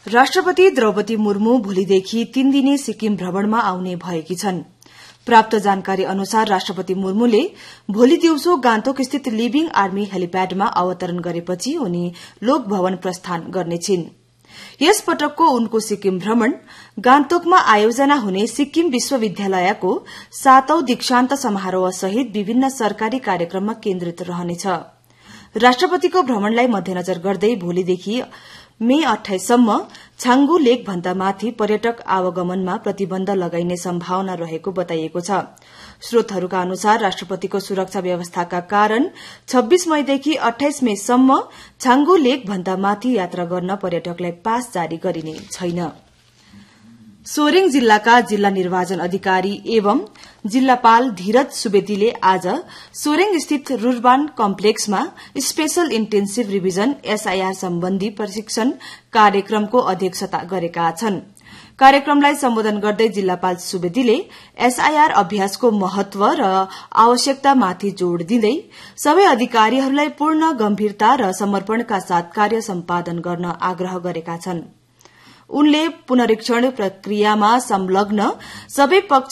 राष्ट्रपति द्रौपदी मुर्मू भोलिदेखि 3 दिने सिक्किम भ्रमणमा आउने भएकी छन्। प्राप्त जानकारी अनुसार राष्ट्रपति मुर्मूले भोलि दिउँसो गान्तोक स्थित लिभिङ आर्मी हेलिप्याडमा अवतरण गरेपछि उनी लोक भवन प्रस्थान गर्नेछिन्। यस पटकको उनको सिक्किम भ्रमण गान्तोकमा आयोजना हुने सिक्किम विश्वविद्यालयको 7औं दीक्षान्त समारोह सहित विभिन्न सरकारी कार्यक्रममा केन्द्रित रहनेछ। राष्ट्रपतिको भ्रमणलाई मध्यनजर गर्दै भोलिदेखि मे 28 सम्म छाङ्गु लेक भन्दा माथि पर्यटक आवागमनमा प्रतिबन्ध लगाइने सम्भावना रहेको बताइएको छ। स्रोतहरूका अनुसार राष्ट्रपतिको सुरक्षा व्यवस्थाका कारण 26 मईदेखि 28 मे सम्म छाङ्गु लेक भन्दा माथि यात्रा गर्न पर्यटकलाई पास जारी गरिने छैन। सोरेङ जिल्लाका जिल्ला निर्वाचन अधिकारी एवं जिल्लापाल धीरज सुवेदीले आज सोरेङ स्थित रुर्बान कम्प्लेक्समा स्पेशल इन्टेन्सिभ रिभिजन एसआईआर सम्बन्धी प्रशिक्षण कार्यक्रमको अध्यक्षता गरेका छन्। कार्यक्रमलाई सम्बोधन गर्दै जिल्लापाल सुवेदीले एसआईआर अभ्यासको महत्व र आवश्यकतामाथि जोड़ दिँदै सबै अधिकारीहरूलाई पूर्ण गम्भीरता र समर्पणका साथ कार्य सम्पादन गर्न आग्रह गरेका छन्। उनले पुनरीक्षण प्रक्रियामा संलग्न सबै पक्ष